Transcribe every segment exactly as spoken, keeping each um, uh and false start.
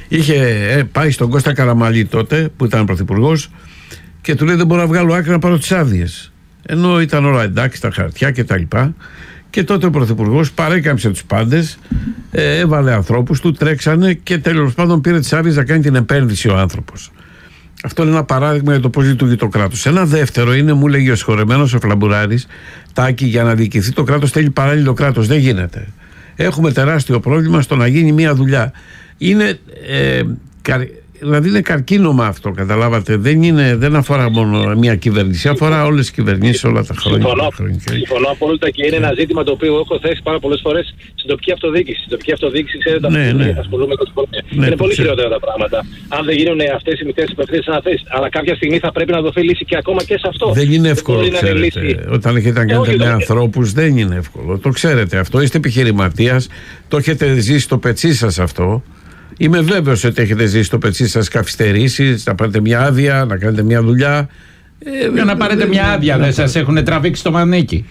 Είχε ε, πάει στον Κώστα Καραμαλή τότε, που ήταν πρωθυπουργός, και του λέει: δεν μπορώ να βγάλω άκρη να πάρω τις άδειες. Ενώ ήταν όλα εντάξει, τα χαρτιά κτλ. Και τότε ο πρωθυπουργός παρέκαμψε τους πάντες, ε, έβαλε ανθρώπους του, τρέξανε και τέλος πάντων πήρε τις άδειες να κάνει την επένδυση ο άνθρωπος. Αυτό είναι ένα παράδειγμα για το πώς λειτουργεί το κράτος. Ένα δεύτερο είναι, μου λέγει ο συγχωρεμένος ο Φλαμπουράρης, Τάκη, για να διοικηθεί το κράτος θέλει παράλληλο κράτος. Δεν γίνεται. Έχουμε τεράστιο πρόβλημα στο να γίνει μια δουλειά. Είναι. Ε, καρ... Δηλαδή είναι καρκίνωμα αυτό, καταλάβατε. Δεν, είναι, δεν αφορά μόνο μια κυβέρνηση, αφορά όλες τις κυβερνήσεις όλα τα χρόνια. Συμφωνώ, συμφωνώ απόλυτα και είναι ένα ζήτημα το οποίο έχω θέσει πάρα πολλές φορές στην τοπική αυτοδιοίκηση. Στην τοπική αυτοδιοίκηση, ξέρετε, ναι, ναι. ασχολούμαι με το ναι, είναι πολύ ξέρω. χειρότερα τα πράγματα. Αν δεν γίνουν αυτές οι μικρές υπευθύνες αναθέσεις. Αλλά κάποια στιγμή θα πρέπει να δοθεί λύση και ακόμα και σε αυτό. Δεν είναι εύκολο, δεν ξέρετε. Λύση. Όταν έχετε να κάνετε με ανθρώπους, δεν είναι εύκολο. Το ξέρετε αυτό. Είστε επιχειρηματίας, το έχετε ζήσει στο πετσί σας αυτό. Είμαι βέβαιος ότι έχετε ζήσει στο πετσί σας καθυστερήσεις, να πάρετε μια άδεια, να κάνετε μια δουλειά. Ε, Για να πάρετε μια άδεια, δεν σας έχουν τραβήξει το μανίκι.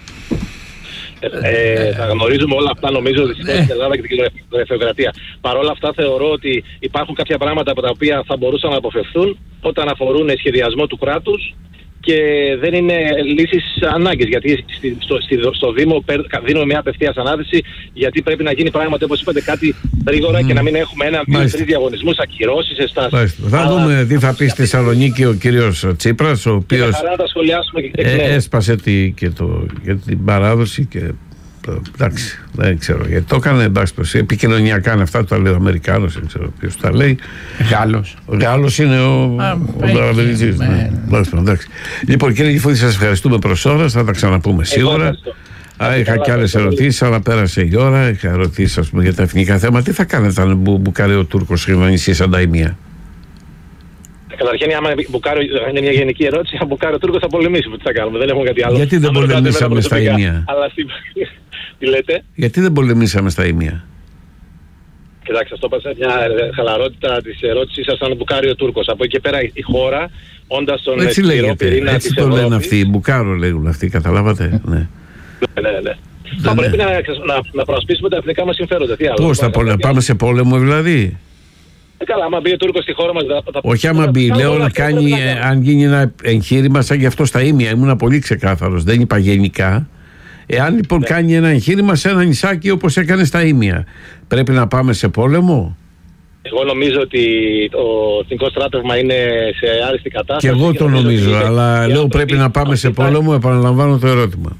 Ε, θα γνωρίζουμε όλα αυτά, νομίζω, ότι στην Ελλάδα και την γραφειοκρατία. Παρ' όλα αυτά, θεωρώ ότι υπάρχουν κάποια πράγματα από τα οποία θα μπορούσαν να αποφευθούν όταν αφορούν σχεδιασμό του κράτους και δεν είναι λύσεις ανάγκες. Γιατί στο, στο, στο Δήμο δίνουμε μια απευθείας ανάδυση, γιατί πρέπει να γίνει πράγματι, όπως είπατε, κάτι γρήγορα mm. και να μην έχουμε ένα, δύο, τρεις διαγωνισμούς, ακυρώσεις, εστάσεις. Θα Αλλά... δούμε τι θα πει στη Θεσσαλονίκη ο κύριος Τσίπρας, ο οποίος ε, έσπασε τη, και, το, και την παράδοση και. Εντάξει, δεν ξέρω γιατί το έκανε. Εντάξει, επικοινωνιακά είναι αυτά, το λέει ο Αμερικάνος, δεν ξέρω ποιος τα λέει. Γάλλος. Ο Γάλλος είναι ο Δραβελιτζής. Λοιπόν, κύριε Γηφούδη, σας ευχαριστούμε προς ώρας. Θα τα ξαναπούμε σίγουρα. Είχα και άλλες ερωτήσεις, αλλά πέρασε η ώρα. Είχα ερωτήσεις, ας πούμε, για τα εθνικά θέματα. Τι θα κάνετε αν μπουκάρει ο Τούρκος και νησί σαν τα ημία? Καταρχήν, άμα μπουκάρει, είναι μια γενική ερώτηση, αν μπουκάρει ο Τούρκος θα πολεμήσουμε. Τι θα κάνουμε, δεν έχουμε κάτι άλλο. Γιατί δεν πολεμήσαμε στα ημία? Τι λέτε? Γιατί δεν πολεμήσαμε στα ημία? Κοιτάξτε, αυτό πας μια χαλαρότητα της ερώτησης σας, αν μπουκάρει ο Τούρκος. Από εκεί και πέρα η χώρα, όντας τον έτσι λέγεται, έτσι το λένε αυτοί, μπουκάρο λέγουν αυτοί, καταλάβατε? Ναι, ναι, ναι. Θα πρέπει να, να, να προασπίσουμε τα εθνικά μας συμφέροντα. Πώς θα πάμε, πάμε σε πόλεμο δηλαδή? Ε, καλά, άμα μπει ο Τούρκος στη χώρα μας... Θα... Όχι άμα μπει, λέω να κάνει, ε, αν γίνει ένα εγχείρημα σαν γι' αυτό στα ίμια, ήμουν πολύ ξεκάθαρος, δεν είπα γενικά. Εάν λοιπόν ναι. κάνει ένα εγχείρημα σε ένα νησάκι όπως έκανε στα ίμια, πρέπει να πάμε σε πόλεμο? Εγώ νομίζω ότι το εθνικό στράτευμα είναι σε άριστη κατάσταση. Και εγώ το νομίζω, νομίζω αλλά λέω πρέπει να πάμε σε πόλεμο, επαναλαμβάνω το ερώτημα.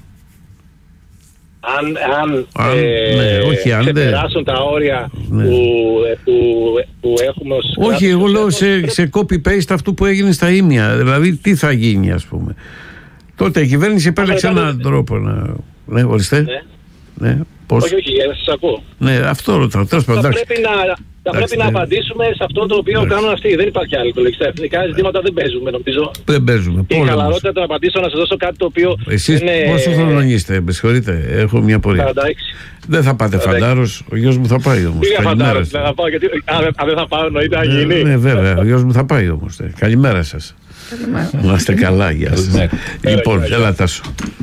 Αν, αν, αν ε, ναι, όχι, αν ξεπεράσουν τα όρια ναι. που, που, που έχουμε ως όχι, κράτος, εγώ λέω σε, σε copy-paste αυτού που έγινε στα ίμια. Δηλαδή τι θα γίνει, ας πούμε. Τότε η κυβέρνηση επέλεξε έναν τρόπο να... Ναι, ορίστε. Ναι. Ναι, πώς? Όχι, όχι, σας ακούω. Ναι, αυτό ρωτάω. Θα πρέπει να... Θα πρέπει να απαντήσουμε σε αυτό το οποίο Άξι. κάνουν αυτοί. Δεν υπάρχει άλλη επιλογή. Στα εθνικά ζητήματα δεν παίζουμε, νομίζω. Δεν παίζουμε. Και η χαλαρότητα να απαντήσω να σας δώσω κάτι το οποίο. Εσείς είναι... πόσο χρόνο είστε, με συγχωρείτε, έχω μια πορεία. σαράντα έξι. Δεν θα πάτε Φαντάρος, ο γιος μου θα πάει όμως. Τι Φαντάρος, δεν θα πάω, γιατί αν δεν θα πάω εννοείται να γίνει. Ναι, βέβαια, ο γιος μου θα πάει όμως. Καλημέρα σας. Να είστε καλά, γεια σας. Λοιπόν, έλα Τάσο.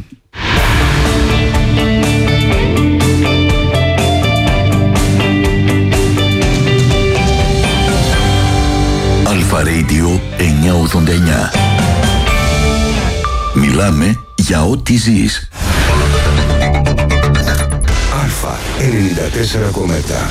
Αλφα Radio εννιακόσια ογδόντα εννιά. Μιλάμε για ό,τι ζεις. Αλφα ενενήντα τέσσερα κόμμα επτά.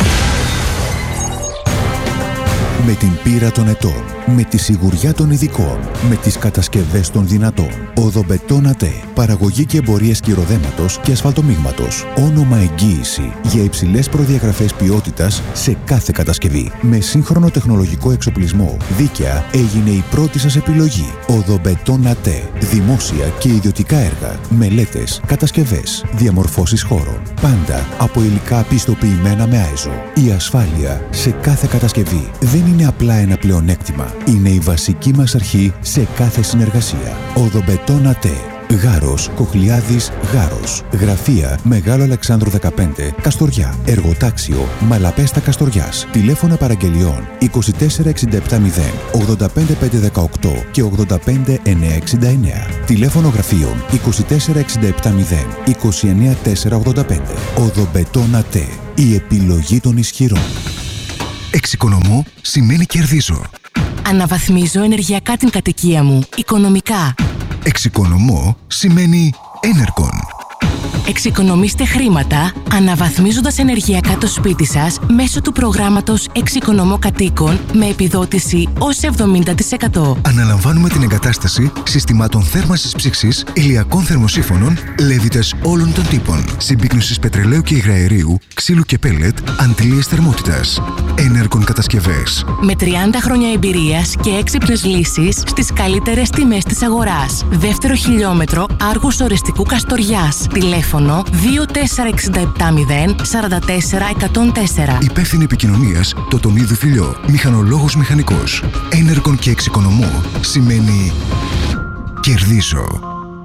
Με την πείρα των ετών, με τη σιγουριά των ειδικών, με τις κατασκευές των δυνατών. Οδομπετόν ΑΤΕ. Παραγωγή και εμπορίες κυροδέματος και ασφαλτομίγματος. Όνομα εγγύηση για υψηλές προδιαγραφές ποιότητας σε κάθε κατασκευή. Με σύγχρονο τεχνολογικό εξοπλισμό, δίκαια έγινε η πρώτη σας επιλογή. Οδομπετόν ΑΤΕ. Δημόσια και ιδιωτικά έργα, μελέτες, κατασκευές, διαμορφώσεις χώρων. Πάντα από υλικά πιστοποιημένα με άιζο. Η ασφάλεια σε κάθε κατασκευή δεν είναι απλά ένα πλεονέκτημα. Είναι η βασική μας αρχή σε κάθε συνεργασία. Οδομπετόν ΑΤΕ. Γάρος, Κοχλιάδης, Γάρος. Γραφεία Μεγάλο Αλεξάνδρου δεκαπέντε, Καστοριά. Εργοτάξιο Μαλαπέστα Καστοριάς. Τηλέφωνα παραγγελιών είκοσι τέσσερα εξήντα επτά μηδέν ογδόντα πέντε πεντακόσια δεκαοκτώ και ογδόντα πέντε εννιακόσια εξήντα εννέα. Τηλέφωνο γραφείων είκοσι τέσσερα εξήντα επτά μηδέν είκοσι εννέα τετρακόσια ογδόντα πέντε. Οδομπετόν ΑΤΕ. Η επιλογή των ισχυρών. Εξοικονομώ σημαίνει κερδίζω. Αναβαθμίζω ενεργειακά την κατοικία μου, οικονομικά. Εξοικονομώ σημαίνει Enercon. Εξοικονομήστε χρήματα αναβαθμίζοντας ενεργειακά το σπίτι σας μέσω του προγράμματος Εξοικονομώ Κατοίκων με επιδότηση ως εβδομήντα τοις εκατό. Αναλαμβάνουμε την εγκατάσταση συστημάτων θέρμανσης ψήξης, ηλιακών θερμοσύφωνων, λέβητες όλων των τύπων, συμπίκνωσης πετρελαίου και υγραερίου, ξύλου και πέλετ, αντλίες θερμότητας. Enercon κατασκευές. Με τριάντα χρόνια εμπειρίας και έξυπνες λύσεις στις καλύτερες τιμές της αγοράς. Δεύτερο χιλιόμετρο Άργους Ορεστικού Καστοριάς. Τηλέφωνο δύο τέσσερα έξι επτά μηδέν τέσσερα τέσσερα εκατόν τέσσερα. Υπεύθυνη επικοινωνίας Τοτονίδου Φιλιό. Μηχανολόγος μηχανικός. Enercon και εξοικονομώ σημαίνει κερδίζω.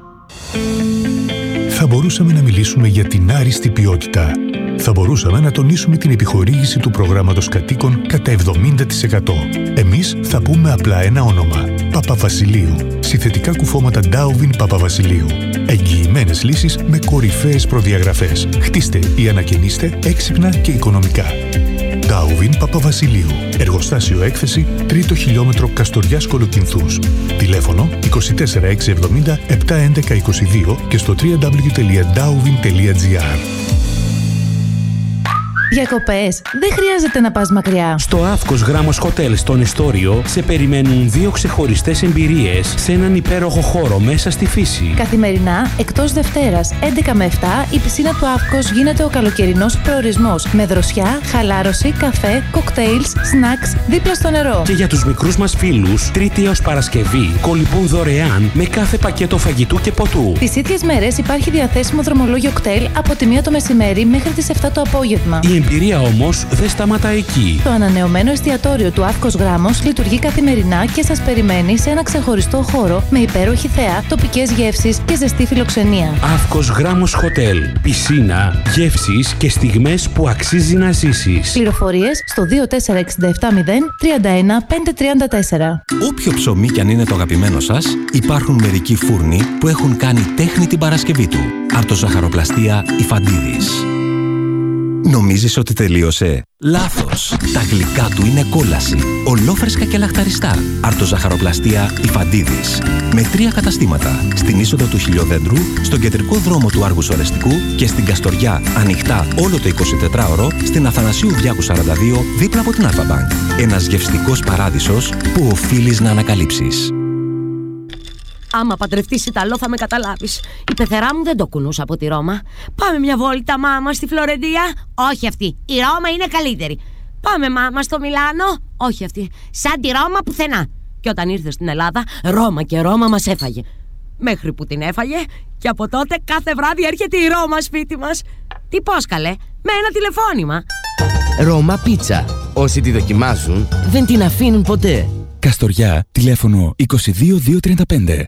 Θα μπορούσαμε να μιλήσουμε για την άριστη ποιότητα. Θα μπορούσαμε να τονίσουμε την επιχορήγηση του προγράμματος κατοίκων κατά εβδομήντα τοις εκατό. Εμείς θα πούμε απλά ένα όνομα. Παπαβασιλείου. Συνθετικά κουφώματα Darwin Παπαβασιλείου. Εγγυημένες λύσεις με κορυφαίες προδιαγραφές. Χτίστε ή ανακαινίστε έξυπνα και οικονομικά. Darwin Παπαβασιλείου. Εργοστάσιο έκθεση, τρίτο χιλιόμετρο Καστοριάς Κολοκυνθούς. Τηλέφωνο είκοσι τέσσερα έξι εβδομήντα επτά έντεκα είκοσι δύο και στο double-u double-u double-u τελεία darwin τελεία gr. Διακοπές. Δεν χρειάζεται να πας μακριά. Στο Αύκος Γράμμος Hotel στον Εστόριο σε περιμένουν δύο ξεχωριστές εμπειρίες σε έναν υπέροχο χώρο μέσα στη φύση. Καθημερινά, εκτός Δευτέρας, έντεκα με επτά, η πισίνα του Αύκος γίνεται ο καλοκαιρινός προορισμός. Με δροσιά, χαλάρωση, καφέ, κοκτέιλς, σνακς δίπλα στο νερό. Και για τους μικρούς μας φίλους, Τρίτη έως Παρασκευή, κολυμπούν δωρεάν με κάθε πακέτο φαγητού και ποτού. Τις ίδιες μέρες υπάρχει διαθέσιμο δρομολόγιο κτέλ από τη μία το μεσημέρι μέχρι τις επτά το απόγευμα. Η εμπειρία όμως δεν σταματά εκεί. Το ανανεωμένο εστιατόριο του Αύκος Γράμμος λειτουργεί καθημερινά και σας περιμένει σε ένα ξεχωριστό χώρο με υπέροχη θέα, τοπικές γεύσεις και ζεστή φιλοξενία. Αύκος Γράμμος Hotel. Πισίνα, γεύσεις και στιγμές που αξίζει να ζήσεις. Πληροφορίες στο δύο τέσσερα έξι επτά μηδέν τρία ένα πέντε τρία τέσσερα. Όποιο ψωμί κι αν είναι το αγαπημένο σας, υπάρχουν μερικοί φούρνοι που έχουν κάνει τέχνη την Παρασκευή του. Αρτοζαχαροπλαστεία Ιφαντίδης. Νομίζεις ότι τελείωσε? Λάθος! Τα γλυκά του είναι κόλαση. Ολόφρεσκα και λαχταριστά. Αρτοζαχαροπλαστεία Ιφαντίδης. Με τρία καταστήματα. Στην είσοδο του Χιλιοδέντρου, στον κεντρικό δρόμο του Άργους Ορεστικού και στην Καστοριά, ανοιχτά όλο το εικοσιτετράωρο, στην Αθανασίου Διάκου σαράντα δύο, δίπλα από την Αλφα-Μπανκ. Ένας γευστικός παράδεισος που οφείλεις να ανακαλύψεις. Άμα παντρευτείς Ιταλό θα με καταλάβεις. Η πεθερά μου δεν το κουνούσα από τη Ρώμα. Πάμε μια βόλτα, μάμα, στη Φλωρεντία. Όχι αυτή. Η Ρώμα είναι καλύτερη. Πάμε, μάμα, στο Μιλάνο. Όχι αυτή. Σαν τη Ρώμα πουθενά. Και όταν ήρθε στην Ελλάδα, Ρώμα και Ρώμα μας έφαγε. Μέχρι που την έφαγε και από τότε κάθε βράδυ έρχεται η Ρώμα σπίτι μας. Τι πώς καλέ, με ένα τηλεφώνημα. Ρώμα πίτσα. Όσοι τη δοκιμάζουν δεν την αφήνουν ποτέ. Καστοριά, τηλέφωνο είκοσι δύο διακόσια τριάντα πέντε.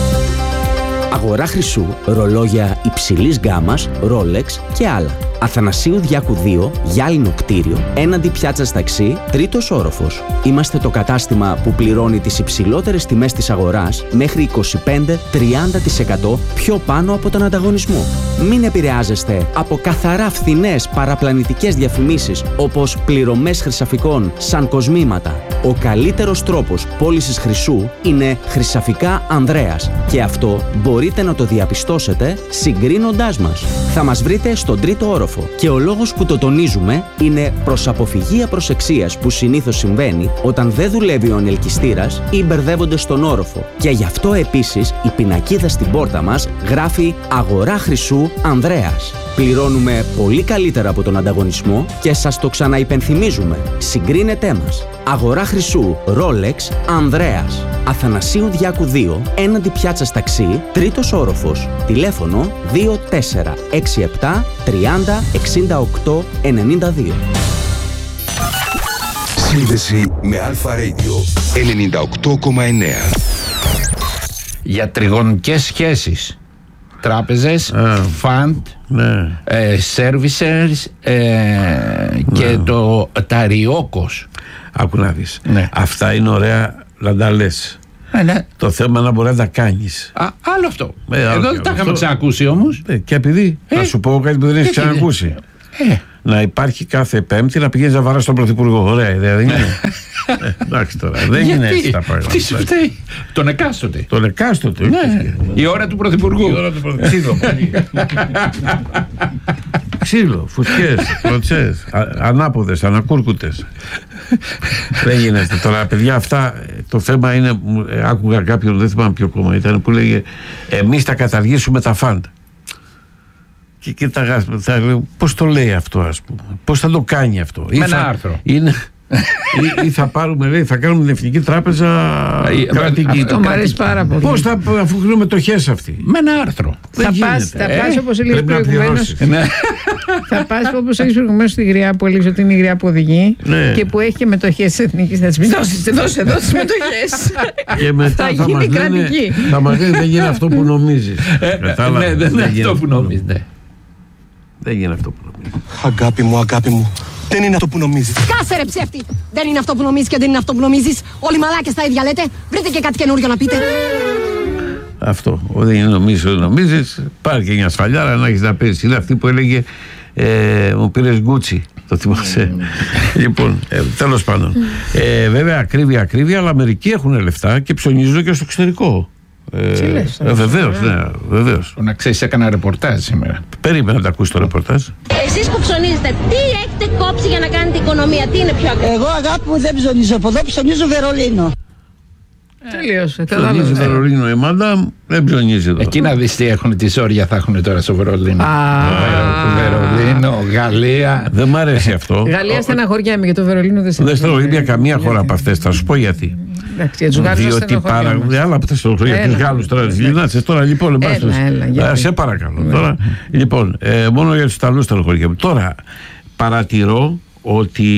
Αγορά χρυσού, ρολόγια υψηλής γκάμας, Rolex και άλλα. Αθανασίου Διάκου δύο, γυάλινο κτίριο, έναντι πιάτσας ταξί, τρίτος όροφος. Είμαστε το κατάστημα που πληρώνει τις υψηλότερες τιμές της αγοράς μέχρι είκοσι πέντε με τριάντα τοις εκατό πιο πάνω από τον ανταγωνισμό. Μην επηρεάζεστε από καθαρά φθηνές παραπλανητικές διαφημίσεις όπως πληρωμές χρυσαφικών σαν κοσμήματα. Ο καλύτερος τρόπος πώλησης χρυσού είναι Χρυσαφικά Ανδρέας και αυτό μπορείτε να το διαπιστώσετε συγκρίνοντάς μας. Θα μας βρείτε στον τρίτο όροφο και ο λόγος που το τονίζουμε είναι προς αποφυγή απροσεξίας που συνήθως συμβαίνει όταν δεν δουλεύει ο ανελκυστήρας ή μπερδεύονται στον όροφο. Και γι' αυτό επίσης η πινακίδα στην πόρτα μας γράφει «Αγορά χρυσού Ανδρέας». Πληρώνουμε πολύ καλύτερα από τον ανταγωνισμό και σας το ξαναυπενθυμίζουμε. Συγκρίνετέ μας. Αγορά χρυσού Rolex Ανδρέας. Αθανασίου Διάκου δύο, έναντι πιάτσας ταξί, τρίτος όροφος. Τηλέφωνο δύο τέσσερα έξι επτά τριάντα εξήντα οκτώ ενενήντα δύο. Σύνδεση με Αλφα Radio ενενήντα οκτώ κόμμα εννέα. Για τριγωνικές σχέσεις. Τράπεζες, φαντ, ναι. ε, servicers ε, και ναι. το ταριόκος. Άκου να δεις. Ναι. Αυτά είναι ωραία να τα λες. Ε, ναι. Το θέμα να μπορεί να τα κάνεις. Α, άλλο αυτό. Ε, Εδώ δεν τα είχαμε ξανακούσει όμως. Ε, και επειδή ε, θα σου πω κάτι που δεν έχεις ε, ξανακούσει. Ε. να υπάρχει κάθε Πέμπτη να πηγαίνει να βαρά τον Πρωθυπουργό. Ωραία ιδέα, δεν είναι? ε, εντάξει τώρα, δεν Γιατί? είναι έτσι τα πράγματα. Τι σου φταίει? Τον εκάστοτε. Τον εκάστοτε. Ναι. Η ώρα του Πρωθυπουργού. Η ώρα του Πρωθυπουργού. Ξύλο, φουσκές, κλωτσές, ανάποδες, ανακούρκουτες. Δεν γίνεται τώρα, παιδιά, αυτά. Το θέμα είναι, άκουγα κάποιον, δεν θυμάμαι ποιο κόμμα ήταν, που λέγε εμείς θα καταργήσουμε τα φαντ. Και κοίταγα, θα λέω, πώς το λέει αυτό, ας πούμε, πώς θα το κάνει αυτό? Με ένα άρθρο. Είναι, ή, ή θα πάρουμε, λέει, θα κάνουμε την Εθνική Τράπεζα κρατική. Αυτό μου αρέσει πάρα πολύ. Πώς θα αφουγκρίνουμε μετοχές αυτοί? Με ένα άρθρο. Θα πας, θα πας ε, όπως έλεγες προηγουμένως. Θα πας όπως έλεγες προηγουμένως στη γριά που έλεγες ότι είναι η γριά που οδηγεί, ναι, και που έχει και μετοχές της Εθνικής. Θα της πεις δώσε, δώσε, δώσε μετοχές. Και μετά θα, θα μας λένε, θα μας λένε δεν γίνει αυτό που νομίζεις. Ναι, δεν είναι αυτό που νομίζεις. Δεν γίνει αυτό που νομίζεις. Αγάπη μου, αγάπη μου, δεν είναι αυτό που νομίζεις. Κάσε ρε ψεύτη! Δεν είναι αυτό που νομίζεις και δεν είναι αυτό που νομίζεις. Όλοι μαλάκες τα ίδια λέτε. Βρείτε και κάτι καινούριο να πείτε. Αυτό. Δεν είναι νομίζεις, δεν νομίζεις. Πάρε και μια σφαλιάρα να έχεις να παίζεις. Είναι αυτή που έλεγε ε, μου πήρες γκούτσι. Το θυμάσαι? Λοιπόν, ε, τέλος πάντων. Ε, βέβαια, ακρίβεια, ακρίβεια, αλλά μερικοί έχουν λεφτά και ψωνίζουν και στο εξωτερικό. Ε, ε, βεβαίως, ναι, βεβαίως. Να ξέρεις, έκανα ρεπορτάζ σήμερα. Περίμενα να τα ακούσει το ρεπορτάζ. Εσείς που ψωνίζετε, τι έχετε κόψει για να κάνετε οικονομία, τι είναι πιο ακριβό? Εγώ, αγάπη μου, δεν ψωνίζω από εδώ, ψωνίζω Βερολίνο. Τελείωσε. Ψωνίζει Βερολίνο η μάντα, δεν ψωνίζει εδώ. Εκεί να δεις τι έχουν, τι ζόρια θα έχουν τώρα στο Βερολίνο. Βερολίνο, Γαλλία. Δεν μ' αρέσει αυτό. Γαλλία στεναχωριέμαι, για το Βερολίνο δεν δεν στεναχωριέμαι καμία χώρα από αυτές. Θα σου πω γιατί. Διότι πάρα άλλα από τις για τους Γάλλους τώρα, τις Λινάτσες τώρα, λοιπόν, σε παρακαλώ τώρα, λοιπόν, μόνο για τους Ιταλούς στεναχωριέμαι. Τώρα παρατηρώ ότι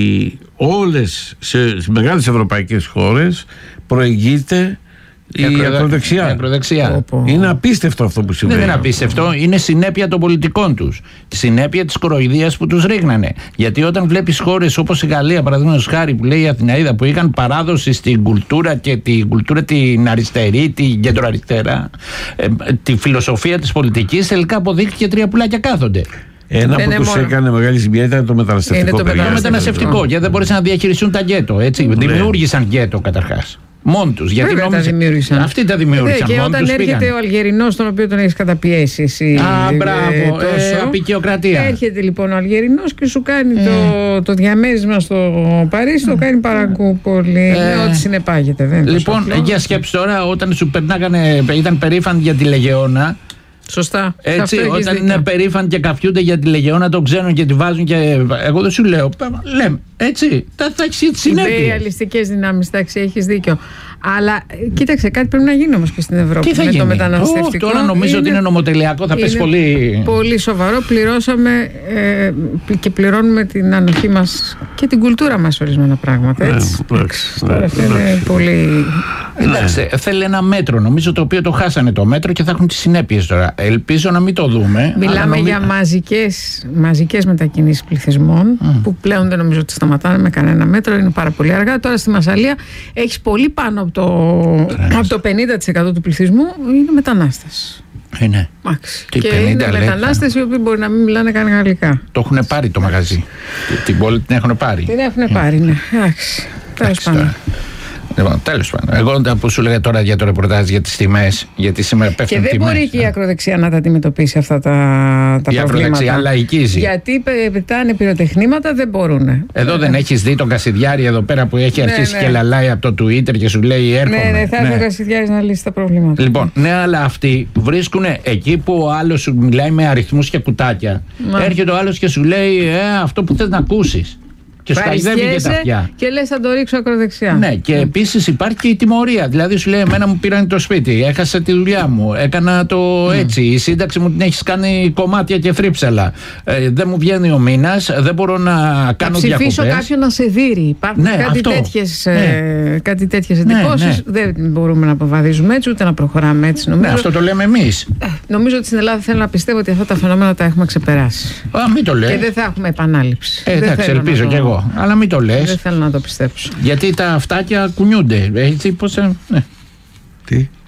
όλες σε μεγάλες ευρωπαϊκές χώρες προηγείται η ακροδεξιά. ακροδεξιά. Είναι απίστευτο αυτό που συμβαίνει. Δεν είναι απίστευτο, είναι συνέπεια των πολιτικών τους. Συνέπεια της κοροϊδίας που τους ρίγνανε. Γιατί όταν βλέπεις χώρες όπως η Γαλλία, παραδείγματος χάρη, που λέει η Αθηναίδα, που είχαν παράδοση στην κουλτούρα και την κουλτούρα την αριστερή, την κεντροαριστερά, ε, τη φιλοσοφία της πολιτικής, τελικά αποδείχθηκε τρία πουλάκια κάθονται. Ένα δεν που τους μόνο... έκανε μεγάλη ζημιά ήταν το μεταναστευτικό. Είναι το μεταναστευτικό, γιατί δεν μπορούσαν να διαχειριστούν τα γκέτο. Έτσι. Ναι. Δημιούργησαν γκέτο καταρχάς. Μόνοι τους. Γιατί νόμιζε... τα δημιούργησαν. Αυτοί τα δημιούργησαν. Και όταν έρχεται πήγαν. Ο Αλγερινός, τον οποίο τον έχεις καταπιέσει εσύ. Α, μπράβο. Ε, ε, απεικιοκρατία. Έρχεται λοιπόν ο Αλγερινός και σου κάνει ε. το, το διαμέρισμα στο Παρίσι, το κάνει Παραγκούπολη. Ε. Ό,τι συνεπάγεται. Δεν λοιπόν, για σκέψη τώρα, όταν σου περνάγανε, ήταν περήφανοι για τη Λεγεώνα. Σωστά. Έτσι, όταν είναι περήφανοι και καφιούνται για τη Λεγεώνα, το ξέρουν και τη βάζουν και. Εγώ δεν σου λέω. Λέμε. Έτσι. Θα, θα έχει συνέπειες. Οι ρεαλιστικές δυνάμεις, εντάξει, έχεις δίκιο. Αλλά κοίταξε, κάτι πρέπει να γίνει όμως και στην Ευρώπη. Τι θα με γίνει? το μεταναστευτικό. Oh, τώρα νομίζω είναι, ότι είναι νομοτελειακό, θα πέσει πολύ. Πολύ σοβαρό. Πληρώσαμε ε, και πληρώνουμε την ανοχή μας και την κουλτούρα μας ορισμένα πράγματα. Έτσι. Ναι, τώρα αυτό είναι πολύ. Εντάξει, θέλει ένα μέτρο, νομίζω, το οποίο το χάσανε το μέτρο και θα έχουν τις συνέπειες τώρα. Ελπίζω να μην το δούμε. Μιλάμε νομι... για μαζικές, μαζικές μετακινήσεις πληθυσμών mm. που πλέον δεν νομίζω ότι σταματάνε με κανένα μέτρο, είναι πάρα πολύ αργά. Τώρα στη Μασσαλία έχεις πολύ πάνω από το, από το πενήντα τοις εκατό του πληθυσμού είναι μετανάστες. Είναι. Και είναι μετανάστες οι οποίοι μπορεί να μην μιλάνε καν γαλλικά. Το έχουν πάρει το μαγαζί. Την πόλη την έχουν πάρει. Την έχουν πάρει, ναι. Εντάξει. Τέλος πάντων. Λοιπόν, τέλος πάντων. Εγώ που σου λέγα τώρα για το ρεπορτάζ για τις τιμές, γιατί σήμερα πέφτουν τιμές. Και δεν μπορεί και η ακροδεξιά να τα αντιμετωπίσει αυτά τα, τα η προβλήματα. Η ακροδεξιά λαϊκίζει. Γιατί πετάνε πυροτεχνήματα, δεν μπορούν. Εδώ δεν έχεις δει τον Κασιδιάρη εδώ πέρα που έχει αρχίσει ναι, ναι. και λαλάει από το Twitter και σου λέει έρχομαι. Ναι, ναι, θα έρθει ο Κασιδιάρης να λύσει τα προβλήματα. Λοιπόν, ναι, αλλά αυτοί βρίσκουν εκεί που ο άλλος σου μιλάει με αριθμούς και κουτάκια. Ναι. Έρχεται ο άλλος και σου λέει ε, αυτό που θες να ακούσεις. Και σου καηδεύει και τα αυτιά. Και λες θα το ρίξω ακροδεξιά. Ναι, και mm. επίσης υπάρχει και η τιμωρία. Δηλαδή σου λέει: εμένα μου πήραν το σπίτι, έχασα τη δουλειά μου, έκανα το mm. έτσι. Η σύνταξη μου την έχεις κάνει κομμάτια και θρύψαλα. Ε, δεν μου βγαίνει ο μήνας, δεν μπορώ να κάνω διακοπές. Θα ψηφίσω κάποιον να σε δείρει. Υπάρχουν ναι, κάτι, τέτοιες, ναι. ε, κάτι τέτοιες εντυπώσεις. Ναι, ναι. Δεν μπορούμε να αποβαδίζουμε έτσι, ούτε να προχωράμε έτσι. Νομίζω. Ναι, αυτό το λέμε εμείς. Ε, νομίζω ότι στην Ελλάδα θέλω να πιστεύω ότι αυτά τα φαινόμενα τα έχουμε ξεπεράσει. Α, μην το λες. Και δεν θα έχουμε επανάληψη. Ε, εντάξει, ελπίζω κι εγώ. Αλλά μην το λες. Δεν θέλω να το πιστέψω. Γιατί τα αυτάκια κουνιούνται. Έτσι, πώς, ναι. Τι?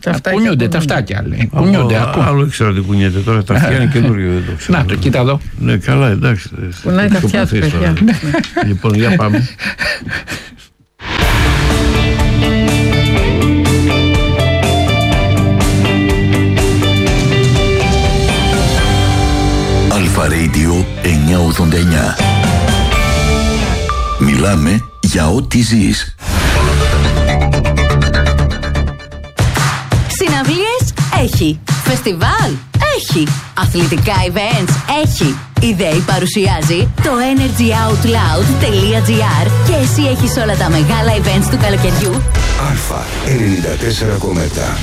Κουνιούνται τα αυτάκια, λέει. Κουνιούνται. Άλλο ήξερα ότι κουνιέται τώρα. Τα αυτιά είναι καινούριο, δεν το ξέρω. Να το, κοίτα εδώ. Ναι, καλά, εντάξει. Κουνάει τα αυτιά του, παιδιά. Λοιπόν, για πάμε. Αλφα Radio εννιακόσια ογδόντα εννιά. Μιλάμε για ό,τι ζεις. Συναυλίες έχει. Φεστιβάλ έχει. Αθλητικά events έχει. Η ΔΕΗ παρουσιάζει το energyoutloud.gr και εσύ έχεις όλα τα μεγάλα events του καλοκαιριού. Αλφα ενενήντα τέσσερα κόμμα επτά.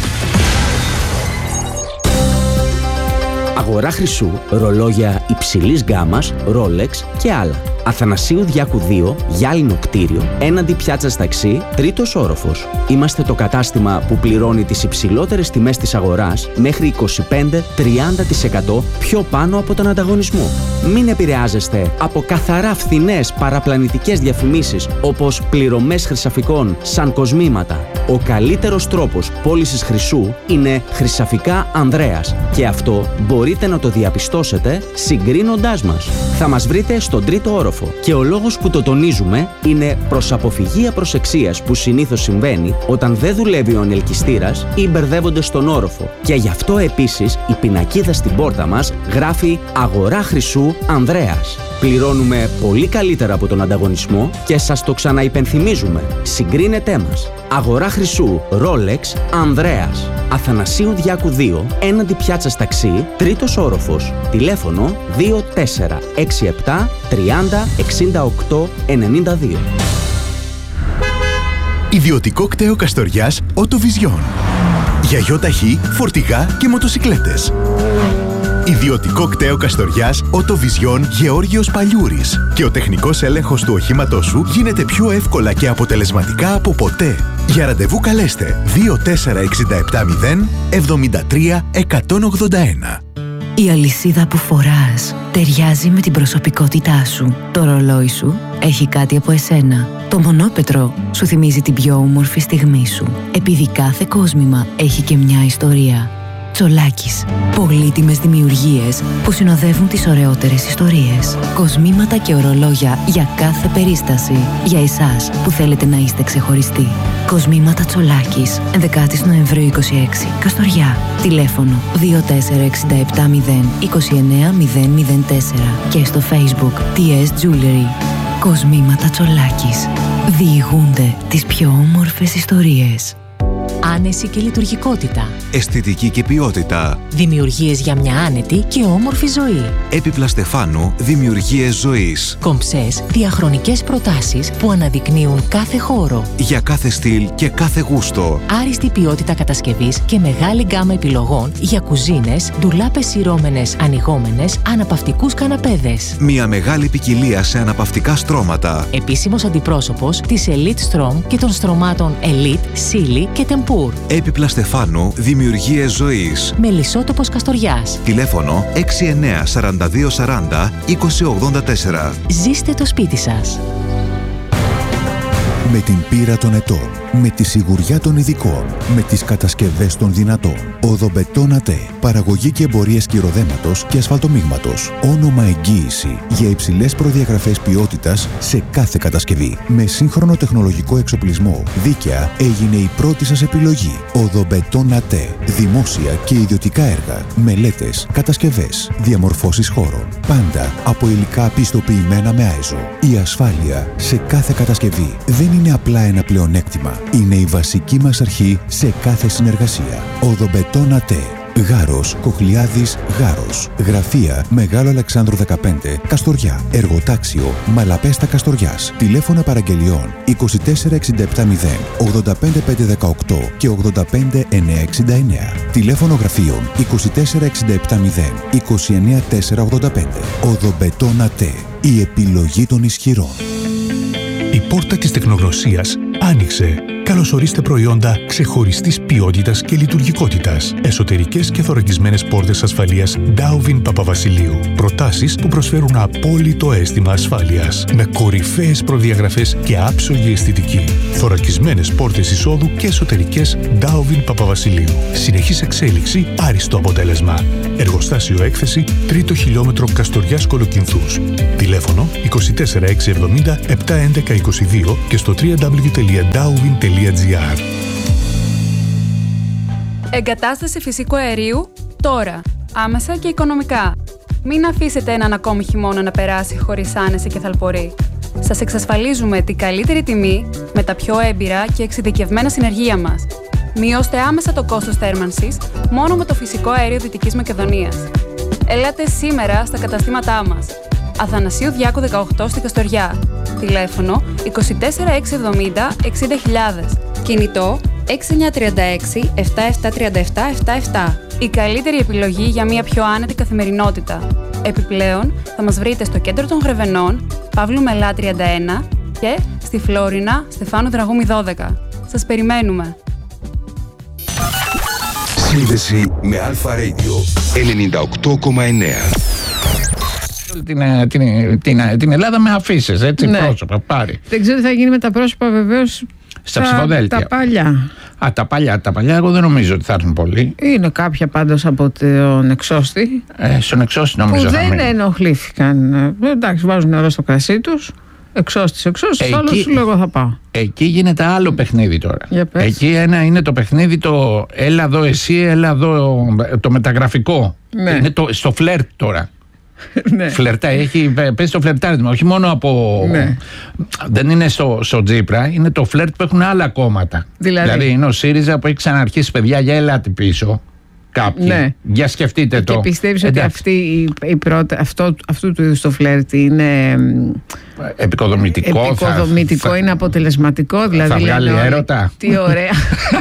Αγορά χρυσού, ρολόγια υψηλής γκάμας, Rolex και άλλα. Αθανασίου Διάκου δύο, γυάλινο κτίριο, έναντι πιάτσας ταξί, τρίτος όροφος. Είμαστε το κατάστημα που πληρώνει τις υψηλότερες τιμές της αγοράς μέχρι είκοσι πέντε με τριάντα τοις εκατό πιο πάνω από τον ανταγωνισμό. Μην επηρεάζεστε από καθαρά φθηνές παραπλανητικές διαφημίσεις όπως πληρωμές χρυσαφικών σαν κοσμήματα. Ο καλύτερος τρόπος πώλησης χρυσού είναι Χρυσαφικά Ανδρέας και αυτό μπορείτε να το διαπιστώσετε συγκρίνοντάς μας. Θα μας βρείτε στον τρίτο όροφο. Και ο λόγος που το τονίζουμε είναι προς αποφυγή απροσεξίας που συνήθως συμβαίνει όταν δεν δουλεύει ο ανελκυστήρας ή μπερδεύονται στον όροφο. Και γι' αυτό επίσης η πινακίδα στην πόρτα μας γράφει «Αγορά χρυσού Ανδρέας». Πληρώνουμε πολύ καλύτερα από τον ανταγωνισμό και σας το ξαναυπενθυμίζουμε. Συγκρίνετέ μας. Αγορά χρυσού Rolex Ανδρέας. Αθανασίου Διάκου δύο, έναντι πιάτσας ταξί, τρίτος όροφος. Τηλέφωνο δύο τέσσερα έξι επτά τριάντα εξήντα οκτώ ενενήντα δύο. Ιδιωτικό κτέο Καστοριάς Οτοβιζιόν. Για γιοταχή, φορτηγά και μοτοσικλέτες. Ιδιωτικό κτέο Καστοριάς Οτοβιζιόν Γεώργιος Παλιούρης. Και ο τεχνικός έλεγχος του οχήματός σου γίνεται πιο εύκολα και αποτελεσματικά από ποτέ. Για ραντεβού καλέστε δύο τέσσερα έξι επτά μηδέν εβδομήντα τρία εκατόν ογδόντα ένα. Η αλυσίδα που φοράς ταιριάζει με την προσωπικότητά σου. Το ρολόι σου έχει κάτι από εσένα. Το μονόπετρο σου θυμίζει την πιο όμορφη στιγμή σου. Επειδή κάθε κόσμημα έχει και μια ιστορία. Τσολάκης. Πολύτιμες δημιουργίες που συνοδεύουν τις ωραιότερες ιστορίες. Κοσμήματα και ορολόγια για κάθε περίσταση. Για εσάς που θέλετε να είστε ξεχωριστοί. Κοσμήματα Τσολάκης. ενδέκα Νοεμβρίου είκοσι έξι. Καστοριά. Τηλέφωνο δύο τέσσερα έξι επτά μηδέν είκοσι εννέα μηδέν μηδέν τέσσερα. Και στο Facebook τι ες Jewelry. Κοσμήματα Τσολάκης. Διηγούνται τις πιο όμορφες ιστορίες. Άνεση και λειτουργικότητα. Αισθητική και ποιότητα. Δημιουργίες για μια άνετη και όμορφη ζωή. Έπιπλα Στεφάνου, δημιουργίες ζωής. Κομψές, διαχρονικές προτάσεις που αναδεικνύουν κάθε χώρο. Για κάθε στυλ και κάθε γούστο. Άριστη ποιότητα κατασκευής και μεγάλη γκάμα επιλογών για κουζίνες, ντουλάπες σειρώμενες, ανοιγόμενες, αναπαυτικούς καναπέδες. Μια μεγάλη ποικιλία σε αναπαυτικά στρώματα. Επίσημος αντιπρόσωπος της Elite Strom και των στρωμάτων Elite, Silly και Tempur. Έπιπλα Στεφάνου, δημιουργίες ζωής. Μελισσότοπος Καστοριάς. Τηλέφωνο έξι εννέα σαράντα δύο σαράντα είκοσι ογδόντα τέσσερα. Ζήστε το σπίτι σας. Με την πείρα των ετών, με τη σιγουριά των ειδικών, με τις κατασκευές των δυνατών. Οδομπετόν ΑΤΕ. Παραγωγή και εμπορίες κυροδέματος και ασφαλτομίγματος. Όνομα εγγύηση για υψηλές προδιαγραφές ποιότητας σε κάθε κατασκευή. Με σύγχρονο τεχνολογικό εξοπλισμό. Δίκαια έγινε η πρώτη σας επιλογή. Οδομπετόν ΑΤΕ. Δημόσια και ιδιωτικά έργα. Μελέτες, κατασκευές, διαμορφώσεις χώρων. Πάντα από υλικά πιστοποιημένα με άιζο. Η ασφάλεια σε κάθε κατασκευή δεν είναι απλά ένα πλεονέκτημα. Είναι η βασική μας αρχή σε κάθε συνεργασία. Οδομπετόν ΑΤΕ. Γάρος, Κοχλιάδης, Γάρος. Γραφεία Μεγάλο Αλεξάνδρου δεκαπέντε, Καστοριά. Εργοτάξιο Μαλαπέστα Καστοριάς. Τηλέφωνα παραγγελιών είκοσι τέσσερα εξήντα επτά μηδέν ογδόντα πέντε πεντακόσια δεκαοκτώ και ογδόντα πέντε εννιακόσια εξήντα εννέα. Τηλέφωνο γραφείων είκοσι τέσσερα εξήντα επτά μηδέν είκοσι εννέα τετρακόσια ογδόντα πέντε. Οδομπετόν ΑΤΕ. Η επιλογή των ισχυρών. Η πόρτα της τεχνογνωσίας άνοιξε. Καλωσορίστε προϊόντα ξεχωριστής ποιότητας και λειτουργικότητας. Εσωτερικές και θωρακισμένες πόρτες ασφαλείας Dowvin Παπαβασιλείου. Προτάσεις που προσφέρουν απόλυτο αίσθημα ασφάλειας. Με κορυφαίες προδιαγραφές και άψογη αισθητική. Θωρακισμένες πόρτες εισόδου και εσωτερικές Dowvin Παπαβασιλείου. Συνεχής εξέλιξη, άριστο αποτέλεσμα. Εργοστάσιο έκθεση, τρίτο χιλιόμετρο Καστοριάς Κολοκυνθούς. Τηλέφωνο είκοσι τέσσερα εξακόσια εβδομήντα επτακόσια έντεκα είκοσι δύο και στο double-u double-u double-u τελεία dowvin τελεία gr. Εγκατάσταση φυσικού αερίου τώρα. Άμεσα και οικονομικά. Μην αφήσετε έναν ακόμη χειμώνα να περάσει χωρίς άνεση και θαλπορή. Σας εξασφαλίζουμε την καλύτερη τιμή με τα πιο έμπειρα και εξειδικευμένα συνεργεία μας. Μειώστε άμεσα το κόστος θέρμανσης μόνο με το φυσικό αέριο Δυτικής Μακεδονίας. Ελάτε σήμερα στα καταστήματά μας. Αθανασίου Διάκου δεκαοκτώ στη Καστοριά. Τηλέφωνο είκοσι τέσσερα εξακόσια εβδομήντα εξήντα χιλιάδες. Κινητό έξι εννιά τρία έξι επτά επτά τρία επτά επτά επτά. Η καλύτερη επιλογή για μια πιο άνετη καθημερινότητα. Επιπλέον, θα μας βρείτε στο κέντρο των Γρεβενών, Παύλου Μελά τριάντα ένα και στη Φλόρινα, Στεφάνου Δραγούμη δώδεκα. Σας περιμένουμε. Σύνδεση με Αλφα Radio ενενήντα οκτώ κόμμα εννέα. Την, την, την, την Ελλάδα με αφήσεις, έτσι, ναι. Πρόσωπα, πάρει. Δεν ξέρω τι θα γίνει με τα πρόσωπα, βεβαίως. Στα ψηφοδέλτια. Τα παλιά. Α, τα παλιά, τα παλιά, εγώ δεν νομίζω ότι θα έρθουν πολλοί. Είναι κάποια πάντως από τον εξώστη. Ε, στον εξώστη νομίζω που θα δεν μείνει. ενοχλήθηκαν. Εντάξει, βάζουν νερό στο κρασί τους. Εξώστης, εξώστης, άλλο σου λέω εγώ θα πάω. Εκεί γίνεται άλλο παιχνίδι τώρα. Για πες. Εκεί ένα είναι το παιχνίδι το έλα εδώ εσύ, έλα εδώ το μεταγραφικό. Ναι. Είναι το, στο φλερτ τώρα. Ναι. Φλερτά, έχει πέσει το φλερτάρισμα. Όχι μόνο από. Ναι. Δεν είναι στο, στο Τζίπρα, είναι το φλερτ που έχουν άλλα κόμματα. Δηλαδή, δηλαδή είναι ο ΣΥΡΙΖΑ που έχει ξαναρχίσει, παιδιά, για ελάτε πίσω. Κάποιοι. Ναι. Για σκεφτείτε και το. Και πιστεύεις ότι αυτή η, η πρώτη, αυτό, αυτού του είδους το φλερτ είναι επικοδομητικό. Επικοδομητικό, θα, είναι αποτελεσματικό. Δηλαδή, θα βγάλει λένε, έρωτα. Τι ωραία.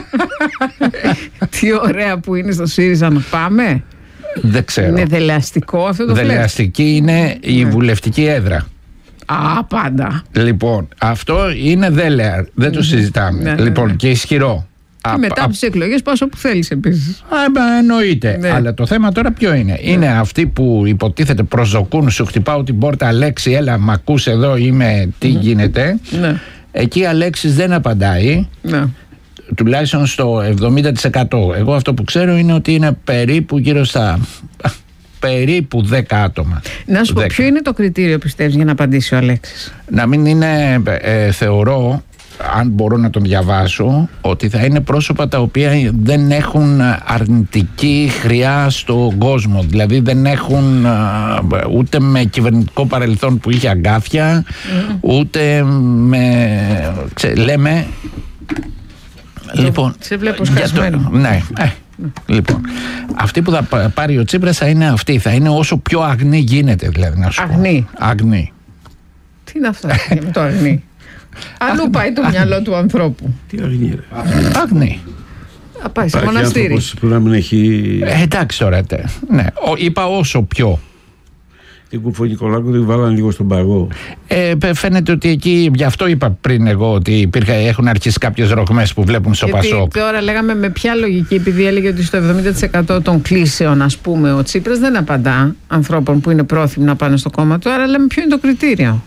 Τι ωραία που είναι στο ΣΥΡΙΖΑ να πάμε. Δεν ξέρω. Είναι δελεαστικό αυτό το φλερτ. Δελεαστική είναι η ναι. βουλευτική έδρα. Α, πάντα. Λοιπόν, αυτό είναι δέλεαρ. Δεν το συζητάμε. Ναι, λοιπόν, ναι, ναι. Και ισχυρό. Και α, μετά από τις εκλογές πας όπου θέλεις επίσης. Α, εννοείται. Ναι. Αλλά το θέμα τώρα ποιο είναι. Ναι. Είναι αυτοί που υποτίθεται προσδοκούν, σου χτυπάω την πόρτα, Αλέξη, έλα, μ' ακούς εδώ, είμαι, τι ναι. γίνεται. Ναι. Εκεί Αλέξης δεν απαντάει. Ναι. Τουλάχιστον στο εβδομήντα τοις εκατό. Εγώ αυτό που ξέρω είναι ότι είναι περίπου γύρω στα περίπου δέκα άτομα. Να σου πω, ποιο είναι το κριτήριο πιστεύεις για να απαντήσει ο Αλέξης? Να μην είναι, ε, θεωρώ, αν μπορώ να τον διαβάσω, ότι θα είναι πρόσωπα τα οποία δεν έχουν αρνητική χρειά στον κόσμο. Δηλαδή δεν έχουν ούτε με κυβερνητικό παρελθόν που είχε αγκάθια, mm. ούτε με, ξέ, λέμε... Λοιπόν, σε βλέπω σκασμένο. Ναι, ε, λοιπόν, αυτή που θα πάρει ο Τσίπρας θα είναι αυτή. Θα είναι όσο πιο αγνή γίνεται, δηλαδή, να σου αγνή. πω. Αγνή. Τι είναι αυτό το αγνή? Αλλού πάει το μυαλό του ανθρώπου. Τι αγνή, ρε. Αγνή. Θα πάει σε μοναστήρι. Που να μην έχει... ε, εντάξει τώρα, τε. Ναι. Ο, είπα όσο πιο. Την Κουφονικολάκου την βάλανε λίγο στον παγό. Ε, φαίνεται ότι εκεί, γι' αυτό είπα πριν εγώ, ότι υπήρχε, έχουν αρχίσει κάποιες ρογμές που βλέπουν στο γιατί Πασόκ. Τώρα λέγαμε με ποια λογική, επειδή έλεγε ότι στο εβδομήντα τοις εκατό των κλήσεων, ας πούμε, ο Τσίπρας δεν απαντά ανθρώπων που είναι πρόθυμοι να πάνε στο κόμμα του. Άρα λέμε ποιο είναι το κριτήριο.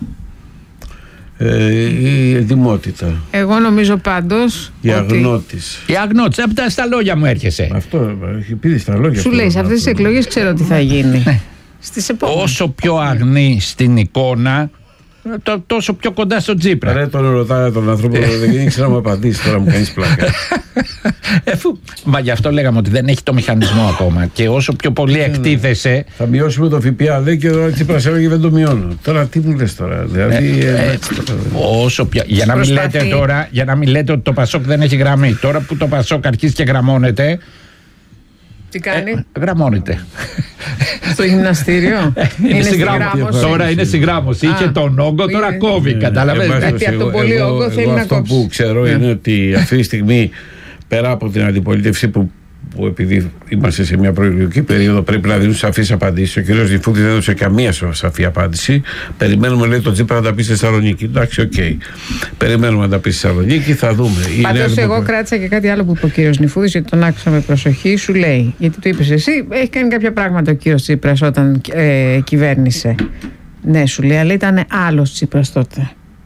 Ε, η ετοιμότητα. Εγώ νομίζω πάντως. Η αγνώτης. Η αγνώτης. Από στα λόγια μου έρχεσαι. Αυτό, έχει πει στα λόγια. Σου λέει, σε αυτές τις εκλογές ξέρω τι θα γίνει. Στις επόμενες. Όσο πιο αγνή στην εικόνα, το, τόσο πιο κοντά στον Τσίπρα. Ρε, τον ρωτάει τον άνθρωπο, δεν ήξερα να μου απαντήσει, τώρα μου κάνεις πλάκα. Εφού, μα γι' αυτό λέγαμε ότι δεν έχει το μηχανισμό ακόμα. Και όσο πιο πολύ εκτίθεσαι. Θα μειώσουμε το ΦΠΑ, λέει, και ο Τσίπρας έλεγε δεν το μειώνω. Τώρα τι μου λες τώρα, δηλαδή. Ε, ε, όσο πιο, για, να μην λέτε τώρα, για να μην λέτε ότι το Πασόκ δεν έχει γραμμή. Τώρα που το Πασόκ αρχίζει και γραμμώνεται. Τι κάνει? Ε, γραμμώνεται. Στο γυμναστήριο. είναι είναι συγγράμμωση. Τώρα είναι συγγράμμωση. Είχε τον όγκο, τώρα είναι... κόβει. Καταλαβαίνετε. Γιατί από τον πολύ όγκο θέλει να κόψει. Αυτό που ξέρω είναι ότι αυτή τη στιγμή, πέρα από την αντιπολίτευση που που επειδή είμαστε σε μια προεκλογική περίοδο πρέπει να δίνουν σαφείς απαντήσεις. Ο κ. Νηφούδης δεν έδωσε καμία σαφή απάντηση. Περιμένουμε, λέει, το Τσίπρα να τα πει στη Θεσσαλονίκη. Εντάξει, οκ. Okay. Περιμένουμε να τα πει στη Θεσσαλονίκη, θα δούμε. Πάντως, εγώ κράτησα και κάτι άλλο που είπε ο κ. Νηφούδης, γιατί τον άκουσα με προσοχή. Σου λέει, γιατί το είπες εσύ, έχει κάνει κάποια πράγματα ο κ. Τσίπρας όταν ε, κυβέρνησε. Ναι, σου λέει, αλλά ήταν άλλος Τσίπρας τότε.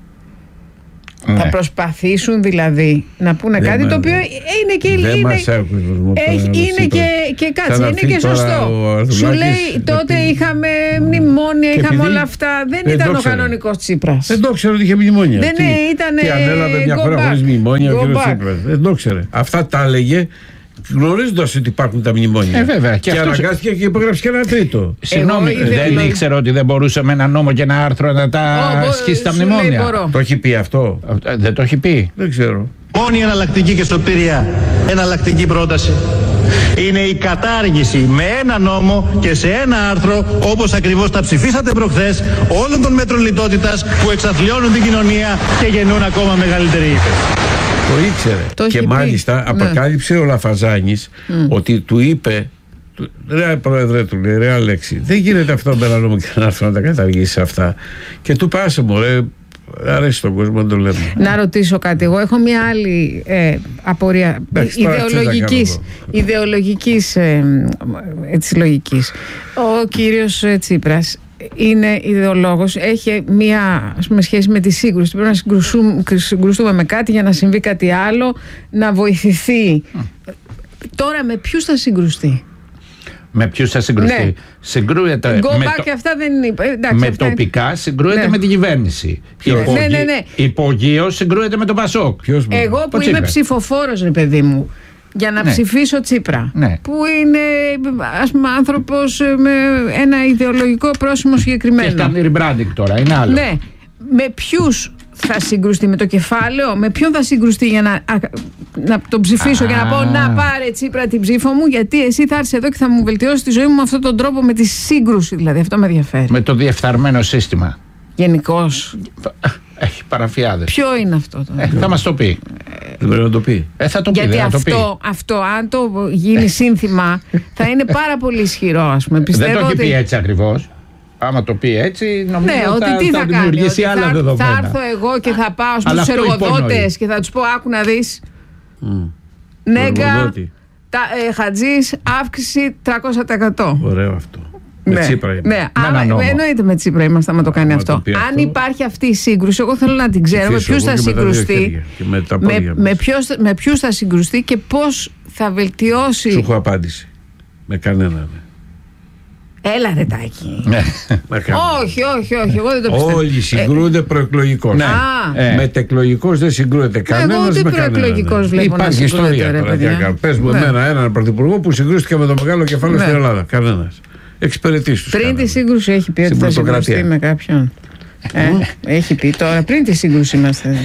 Ναι. Θα προσπαθήσουν δηλαδή να πούνε δεν κάτι μα, το οποίο είναι και είναι, είναι, έχει, είναι και, και κάτσε, είναι και σωστό. Σου λέει τότε είχαμε μνημόνια, και είχαμε όλα αυτά. Δεν, δεν ήταν ο κανονικός Τσίπρας. Δεν το ξέρω ότι είχε μνημόνια. Δεν ήταν. Και ανέλαβε μια χώρα χωρίς μνημόνια ο κ. Τσίπρας. Δεν το ξέρε. Αυτά τα έλεγε γνωρίζοντας ότι υπάρχουν τα μνημόνια. Ε, βέβαια. Και, και αναγκάστηκε και υπογράψει και ένα τρίτο. Συγγνώμη, δεν ήξερα ότι δεν μπορούσε με ένα νόμο και ένα άρθρο να τα σκίσει τα μνημόνια. Το έχει πει αυτό? Δεν το έχει πει. Δεν ξέρω. Μόνη εναλλακτική και στο πυρία εναλλακτική πρόταση είναι η κατάργηση με ένα νόμο και σε ένα άρθρο, όπως ακριβώς τα ψηφίσατε προχθές, όλων των μέτρων λιτότητας που εξαθλιώνουν την κοινωνία και γεννούν ακόμα μεγαλύτερη ύφεση. Το ήξερε. Το και μάλιστα πει. Αποκάλυψε ναι. ο Λαφαζάνης mm. ότι του είπε, ρε πρόεδρε, του λέει, ρε Αλέξη, δεν γίνεται αυτό με ένα νόμο και να έρθω να τα καταργήσει αυτά. Και του πάσε μου, ρε, αρέσει τον κόσμο να το λέμε. Να ρωτήσω κάτι. Εγώ έχω μια άλλη ε, απορία ιδεολογικής, ιδεολογικής ε, έτσι, λογικής. Ο κύριος ε, Τσίπρας είναι ιδεολόγος, έχει μία, ας πούμε, σχέση με τη σύγκρουση. Πρέπει να συγκρουστούμε, συγκρουστούμε με κάτι για να συμβεί κάτι άλλο, να βοηθηθεί. Mm. Τώρα με ποιους θα συγκρουστεί? Με ποιους θα συγκρουστεί? Ναι. Συγκρούεται με, το... και αυτά δεν είναι. Εντάξει, με αυτά τοπικά είναι... συγκρούεται ναι. με την κυβέρνηση. Υπογεί... Ναι, ναι, ναι. Υπογείως συγκρούεται με τον Πασόκ. Ποιος Εγώ που είμαι ψηφοφόρος, ρε παιδί μου, για να ναι. ψηφίσω Τσίπρα, ναι. που είναι, ας πούμε, άνθρωπος με ένα ιδεολογικό πρόσημο συγκεκριμένο. Και κάνει rebranding τώρα, είναι άλλο. Ναι. Με ποιους θα συγκρουστεί? Με το κεφάλαιο? Με ποιον θα συγκρουστεί για να, να τον ψηφίσω Α. και να πω να πάρε Τσίπρα την ψήφο μου, γιατί εσύ θα έρθεις εδώ και θα μου βελτιώσει τη ζωή μου με αυτόν τον τρόπο, με τη σύγκρουση δηλαδή. Αυτό με ενδιαφέρει. Με το διεφθαρμένο σύστημα. Γενικώς. Έχει παραφιάδες. Ποιο είναι αυτό το ε, θα μας το πει. Δεν πρέπει να το πει. Ε, θα το πει. Γιατί δεν αυτό, το πει. αυτό, αν το γίνει σύνθημα, θα είναι πάρα πολύ ισχυρό, ας πούμε. Πιστεύω δεν το έχει ότι... πει έτσι ακριβώς. Άμα το πει έτσι, νομίζω ναι, θα, ότι τι θα, θα δημιουργήσει κάνει, άλλα θα, δεδομένα. Θα έρθω εγώ και θα πάω στους εργοδότες και θα τους πω, άκου να δεις. Mm. Νέγκα, τα, ε, Χατζής, αύξηση τριακόσια τοις εκατό. Ωραίο αυτό. Με ναι, Τσίπρα είμαστε. Ναι, άμα, εννοείται με Τσίπρα είμαστε να το κάνει Α, αυτό. Το Αν αυτό. υπάρχει αυτή η σύγκρουση, εγώ θέλω να την ξέρω με ποιους θα συγκρουστεί, με, με, με, ποιος, με ποιους θα συγκρουστεί και πώς θα βελτιώσει. Σου έχω απάντηση. Με κανέναν. Έλα ρε Τάκη. όχι, όχι, όχι. Εγώ δεν το πιστεύω. Όλοι συγκρούνται προεκλογικώς. Ναι. Ε. Μετεκλογικώς δεν συγκρούεται κανένας με κανέναν. Υπάρχει ιστορία τώρα. Πες μου εμένα έναν πρωθυπουργό που συγκρούστηκε με το μεγάλο κεφάλαιο στην Ελλάδα. Κανένας. Εξυπηρετείς τους. Πριν τη σύγκρουση έχει πει ότι θα συγκρουστεί με κάποιον. Ε, έχει πει τώρα, πριν τη σύγκρουση είμαστε.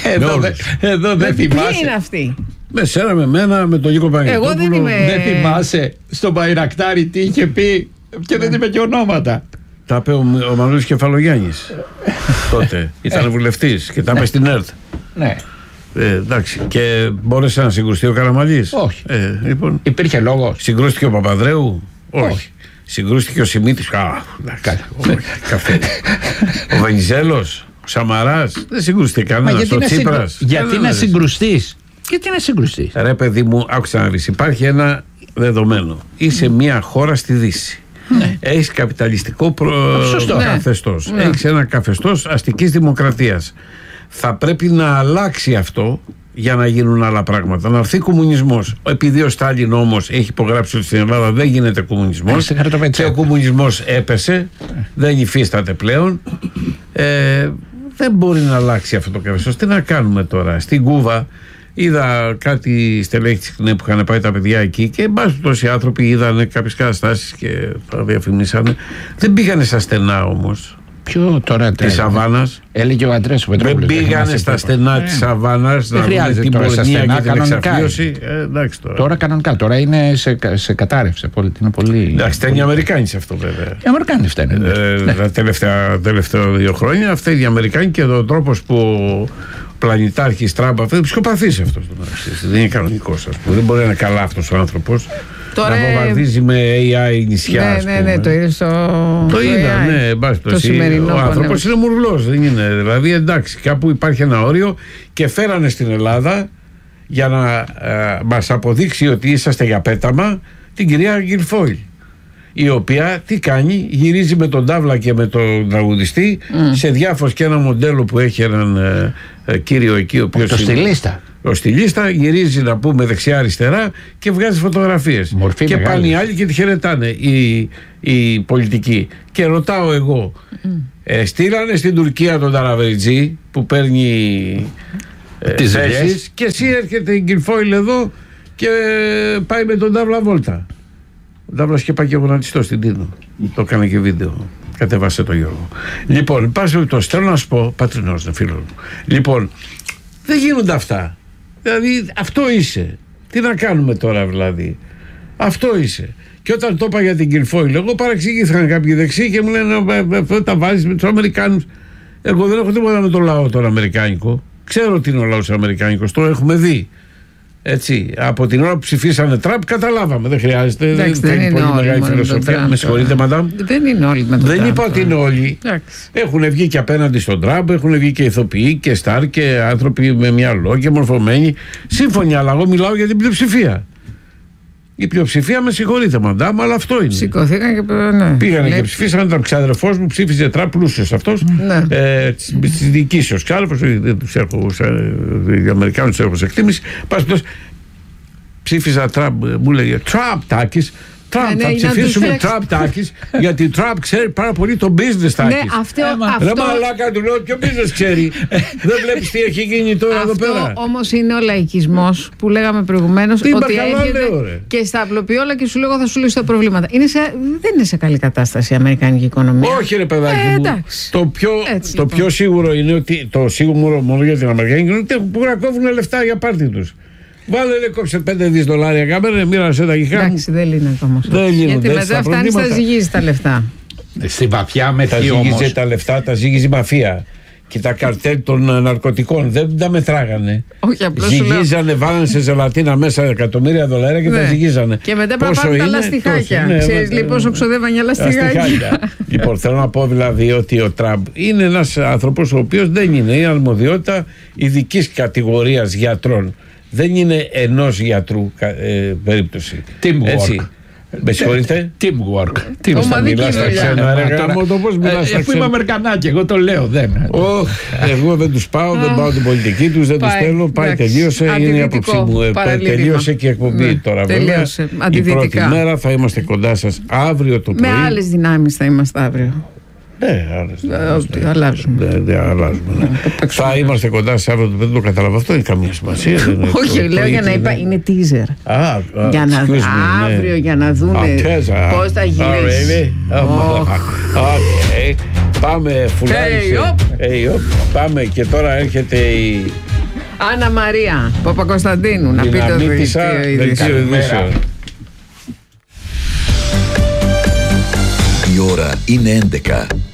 Εδώ δεν θυμάσαι. Ποιοι είναι αυτοί? Με σένα, με μένα, με τον Νίκο Παγγελόπουλο. Εγώ δεν είμαι. Δεν θυμάσαι στον Μπαϊρακτάρι τι είχε πει και δεν είπε και ονόματα. Τα είπε ο Μανώλης Κεφαλογιάννης. Τότε ήταν βουλευτής και τα είπε στην ΕΡΤ. Ναι. Ε, εντάξει. Και μπόρεσε να συγκρουστεί ο Καραμαλής? Όχι. Ε, λοιπόν. Υπήρχε λόγο. Συγκρούστηκε ο Παπαδρέου? Όχι. Όχι. Συγκρούστηκε ο Σιμίτης? Α, καφέ. Ο Βενιζέλος, ο Σαμαράς? Δεν συγκρούστηκε κανένας. Ο Τσίπρας? Γιατί να συγκρουστείς? Γιατί να συγκρουστείς? Ρε παιδί μου, άκουσα να δεις. Υπάρχει ένα δεδομένο. Είσαι μια χώρα στη Δύση. Ναι. Έχεις καπιταλιστικό προ... καθεστώς. Ναι. Έχεις ένα καθεστώς αστικής δημοκρατίας. Θα πρέπει να αλλάξει αυτό για να γίνουν άλλα πράγματα. Να έρθει κομμουνισμός. Επειδή ο Στάλιν όμως έχει υπογράψει ότι στην Ελλάδα δεν γίνεται κομμουνισμός και ο κομμουνισμός έπεσε, δεν υφίσταται πλέον, ε, δεν μπορεί να αλλάξει αυτό το καθεστώς. Τι να κάνουμε τώρα? Στην Κούβα είδα κάτι στελέχη της ΚΝΕ που είχαν πάει τα παιδιά εκεί και εν πάση περιπτώσει οι άνθρωποι είδαν κάποιες καταστάσεις και τα διαφημίσανε. Δεν πήγανε στα στενά όμως. Ποιο τώρα της Σαββάνας? Έλεγε ο Αντρέας ο Δεν πήγανε στα στενά yeah. της Σαββάνας να δουν την πορνεία και την εξαφίωση. Ε, εντάξει, τώρα. τώρα κανονικά, τώρα είναι σε, σε κατάρρευση. Είναι πολύ... Εντάξει, φταίνει οι Αμερικάνοι σε αυτό βέβαια. Οι Αμερικάνοι φταίνουν. Ε, ναι. Τα τελευταία, τελευταία δύο χρόνια φταίνει οι Αμερικάνοι και ο τρόπος που πλανητάρχης Τραμπ, αυτό είναι ψυχοπαθής αυτός. Δεν είναι κανονικός, ας πούμε. Δεν μπορεί να είναι καλά αυτός ο άνθρωπος. Τώρα... Να βομβαρδίζει με έι άι νησιά. Ναι, ναι, ναι, το είδε στο. Το είδα, ναι, εν πάση περιπτώσει. Ο άνθρωπος είναι μουρλός, δεν είναι. Δηλαδή, εντάξει, κάπου υπάρχει ένα όριο και φέρανε στην Ελλάδα για να ε, μας αποδείξει ότι είσαστε για πέταμα την κυρία Γκιλφόιλ, η οποία τι κάνει, γυρίζει με τον τάβλα και με τον τραγουδιστή mm. σε διάφορες, και ένα μοντέλο που έχει έναν ε, ε, κύριο εκεί, ο οποίος το στυλίστα. Ο στυλίστα γυρίζει, να πούμε, δεξιά-αριστερά και βγάζει φωτογραφίες. Μορφή και μεγάλη. Πάνε οι άλλοι και τη χαιρετάνε οι, οι πολιτικοί. Και ρωτάω εγώ, mm. ε, στείλανε στην Τουρκία τον Ταραβεριτζή που παίρνει ε, θέσεις, και εσύ έρχεται η Γκιλφόιλ εδώ και πάει με τον τάβλα βόλτα. Ο τάβλας και πάει και γονατιστό στην Τίνο. Το έκανε και βίντεο. Κατεβάσε το Γιώργο. Λοιπόν, πάση περιπτώσει, θέλω να σου πω, πατρινός είναι φίλο μου. Λοιπόν, δεν γίνονται αυτά. Δηλαδή, αυτό είσαι. Τι να κάνουμε τώρα, δηλαδή. Αυτό είσαι. Και όταν το είπα για την Γκιλφόιλ, εγώ παραξηγήθηκαν κάποιοι δεξιοί και μου λένε αυτό τα βάζεις με τους Αμερικάνους. Εγώ δεν έχω τίποτα με το λαό τον Αμερικάνικο. Ξέρω τι είναι ο λαός Αμερικάνικος. Το έχουμε δει. Έτσι, από την ώρα που ψηφίσανε Τραμπ, καταλάβαμε. Δεν χρειάζεται. Εντάξει, δεν είναι πολύ μεγάλη φιλοσοφία. Με συγχωρείτε, μαντάμ. Δεν είναι όλοι με τον Δεν Τραμπ, είπα ότι είναι όλοι. Έχουν βγει και απέναντι στον Τραμπ, έχουν βγει και ηθοποιοί και στάρ και άνθρωποι με μυαλό και μορφωμένοι. Σύμφωνοι, αλλά εγώ μιλάω για την πλειοψηφία. Η πλειοψηφία, με συγχωρείτε, μαντάμ, αλλά αυτό είναι. Σηκωθήκαν και ναι. Πήγανε ναι. και ψηφίσαν. Ήταν ξάδερφός μου, ψήφιζε Τραμπ, πλούσιος αυτός. Ναι. Ε, τη δική ο ξάδερφος, δεν του έχω. Οι Αμερικάνους του έχω σε εκτίμηση. Πάση ψήφιζα Τραμπ, μου λέγε Τραμπ Τάκης. Τραμπ, ναι, θα ναι, ψηφίσουμε Τραμπ Τάκης, γιατί Τραμπ ξέρει πάρα πολύ το business Τάκης. Ναι, αυτό. Ρε μαλάκα, του λέω, ποιο business ξέρει. Δεν βλέπεις τι έχει γίνει τώρα αυτό εδώ πέρα. Αυτό όμως είναι ο λαϊκισμός που λέγαμε προηγουμένως, ότι έρχεται λέω, και στα απλοποιόλα και σου λέγω θα σου λύσει τα προβλήματα. Είναι σε, δεν είναι σε καλή κατάσταση η αμερικάνικη οικονομία. Όχι, ρε παιδάκι ε, μου. Το πιο, έτσι, το λοιπόν. πιο σίγουρο είναι ότι το σίγουρο μόνο για την αμερικάνικη είναι ότι που κόβουν λεφτά για πάρτι τους. Βάλε, λέει, κόψε πέντε δισεκατομμύρια δολάρια κάμερα, μοίρασε τα γυχά. Εντάξει, δεν είναι ακόμα. Δεν γιατί μετά φτάνει στα ζυγίζει τα λεφτά. Στη βαθιά με τα ζυγίζει τα λεφτά, τα ζυγίζει η μαφία. Και τα καρτέλ των ναρκωτικών δεν τα μετράγανε. Όχι, απλώς ζυγίζανε, λέω... βάλανε σε ζελατίνα μέσα εκατομμύρια δολάρια και ναι. τα ζυγίζανε. Και μετά πάνε τα λαστιχάκια. Ναι, ξέρεις λοιπόν πόσο ξοδεύαν για λαστιχάκια. Λοιπόν, θέλω να πω δηλαδή ότι ο Τραμπ είναι ένας άνθρωπος ο οποίος δεν είναι η αρμοδιότητα ειδικής κατηγορίας γιατρών. Δεν είναι ενός γιατρού ε, περίπτωση. Teamwork. Με συγχωρείτε. Teamwork. Τι θα μιλάς στα ξένα, ρε γάμο, το πώς μιλάς στα ξένα. Αφού είμαι Αμερικανάκι, εγώ το λέω, δεν. Εγώ δεν τους πάω, δεν πάω την πολιτική τους, δεν τους θέλω. Πάει, τελείωσε, είναι η άποψή μου. Τελείωσε και η εκπομπή τώρα βέβαια. Η πρώτη μέρα θα είμαστε κοντά σας αύριο το πρωί. Με άλλες δυνάμεις θα είμαστε αύριο. Ναι, ε, αλλάζουμε. Ναι, αλλάζουμε ναι. Θα είμαστε κοντά σε αύριο, δεν το καταλαβαίνω. Αυτό είναι καμία σημασία. Όχι, λέω για να είπα, είναι teaser. Για να δουν αύριο, για να δουν πώς θα γίνει. Πάμε, φουλάρισε. Πάμε και τώρα έρχεται η Άννα Μαρία Παπακοσταντίνου να πει το δελτίο ειδήσεων. Η ώρα είναι έντεκα.